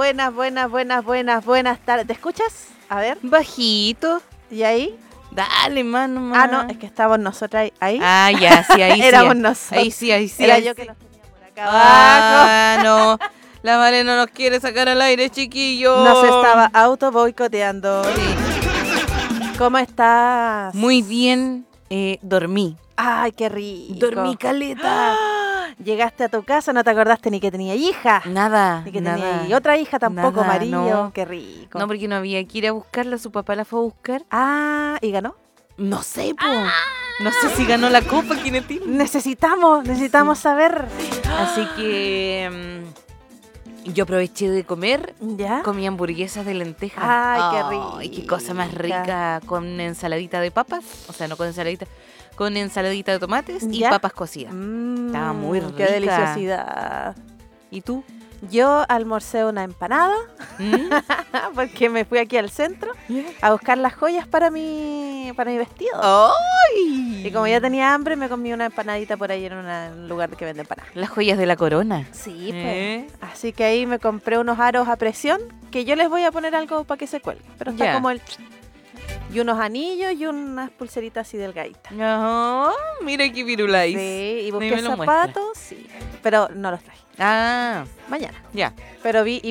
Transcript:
buenas tardes. ¿Te escuchas? A ver. Bajito. ¿Y ahí? Dale, mano. Ah, no, es que estábamos nosotras ahí. Ah, ya, sí, ahí sí. Éramos nosotros. Ahí sí. Era ahí yo sí. que los tenía por acá abajo. Ah, no. La Vale no nos quiere sacar al aire, chiquillo. Nos estaba auto boicoteando. Sí. ¿Cómo estás? Muy bien. Dormí. Ay, qué rico. Dormí caleta. Llegaste a tu casa, no te acordaste ni que tenía hija. Nada. Ni que nada. tenía y otra hija tampoco, Nada, Marillo. no. Qué rico. No, porque no había que ir a buscarla. Su papá la fue a buscar. Ah, ¿y ganó? No sé, po. No sé si ganó la copa, Kinetín. Necesitamos saber. Así que yo aproveché de comer. ¿Ya? Comí hamburguesas de lentejas. Ay, qué rico. Ay, qué cosa más rica. Con ensaladita de papas. O sea, no con ensaladita. Con ensaladita de tomates y ¿Ya? papas cocidas. Estaba muy rica. Qué deliciosidad. ¿Y tú? Yo almorcé una empanada porque me fui aquí al centro a buscar las joyas para mi vestido. ¡Ay! Y como ya tenía hambre, me comí una empanadita por ahí en un lugar que vende empanadas. Las joyas de la corona. Sí, pues. Así que ahí me compré unos aros a presión que yo les voy a poner algo para que se cuelguen. Pero está Ya. como el... Y unos anillos y unas pulseritas así delgaditas. Oh, mira qué virulais. Sí, y Ni busqué me lo zapatos, sí. Pero no los traje. Ah, Mañana. ya. Pero vi